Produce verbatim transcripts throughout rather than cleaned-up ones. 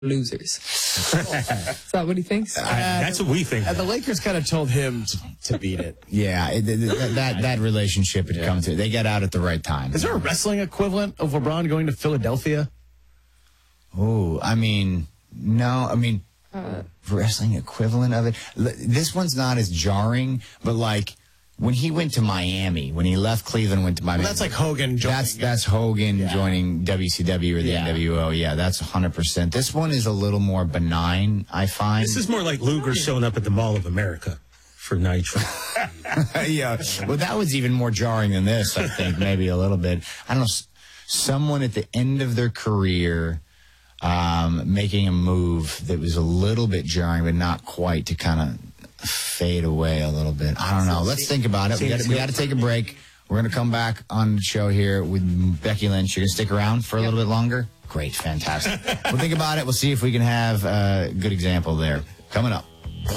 losers. Is that what he thinks? Uh, That's what we think. And the Lakers kind of told him to, to beat it. Yeah, it, it, that, that that relationship had Yeah. come to. They got out at the right time. Is there a wrestling equivalent of LeBron going to Philadelphia? Oh, I mean, no, I mean, Uh, wrestling equivalent of it. L- This one's not as jarring, but like when he went to Miami, when he left Cleveland, went to Miami. Well, that's like Hogan joining. That's that's Hogan Yeah. joining W C W or the Yeah. N W O. Yeah, that's one hundred percent. This one is a little more benign, I find. This is more like Luger showing up at the Mall of America for Nitro. Yeah, well, that was even more jarring than this, I think, maybe a little bit. I don't know, s- someone at the end of their career um, making a move that was a little bit jarring, but not quite, to kind of fade away a little bit. I don't know. Let's think about it. We got we got to take a break. We're going to come back on the show here with Becky Lynch. You're going to stick around for a little bit longer? Great, fantastic. We'll think about it. We'll see if we can have a good example there. Coming up.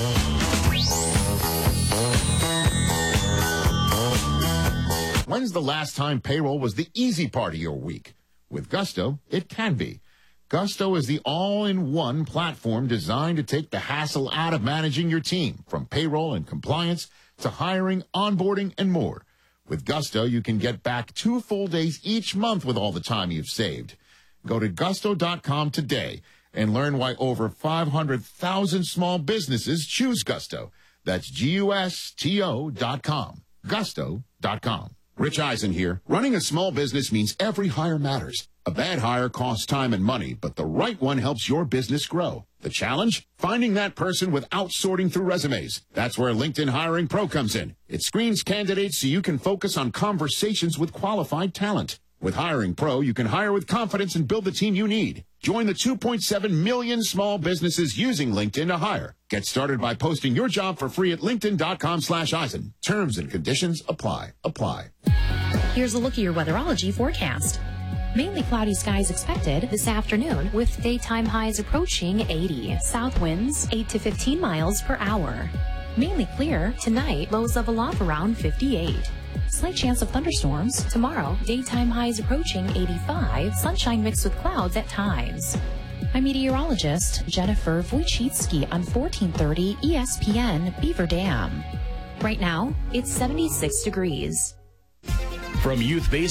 When's the last time payroll was the easy part of your week? With Gusto, it can be. Gusto is the all-in-one platform designed to take the hassle out of managing your team, from payroll and compliance to hiring, onboarding, and more. With Gusto, you can get back two full days each month with all the time you've saved. Go to gusto dot com today and learn why over five hundred thousand small businesses choose Gusto. That's G U S T O dot com. gusto dot com. Rich Eisen here. Running a small business means every hire matters. A bad hire costs time and money, but the right one helps your business grow. The challenge? Finding that person without sorting through resumes. That's where LinkedIn Hiring Pro comes in. It screens candidates so you can focus on conversations with qualified talent. With Hiring Pro, you can hire with confidence and build the team you need. Join the two point seven million small businesses using LinkedIn to hire. Get started by posting your job for free at linkedin dot com slash Eisen. Terms and conditions apply. Apply. Here's a look at your weatherology forecast. Mainly cloudy skies expected this afternoon, with daytime highs approaching eighty. South winds eight to fifteen miles per hour. Mainly clear tonight, lows level off around fifty-eight. Slight chance of thunderstorms tomorrow, daytime highs approaching eighty-five, sunshine mixed with clouds at times. I'm meteorologist Jennifer Wojcicki on fourteen thirty E S P N Beaver Dam. Right now, it's seventy-six degrees. From Youth Baseball.